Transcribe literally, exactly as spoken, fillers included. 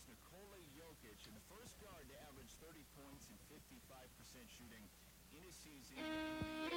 Nikola Jokic, and the first guard to average thirty points and fifty-five percent shooting in a season.